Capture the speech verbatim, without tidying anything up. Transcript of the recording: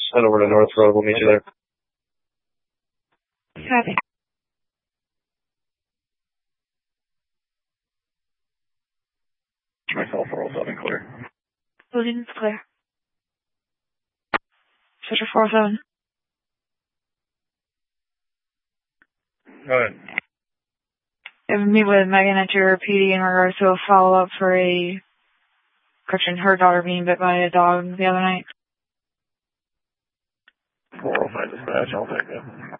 head over to North Road. We'll meet you there. Copy. Myself, four oh seven, clear. Building's clear. Switcher four oh seven. Go ahead. I meet with Megan at your P D in regards to a follow-up for a, correction, her daughter being bit by a dog the other night. four oh five dispatch, I'll take it.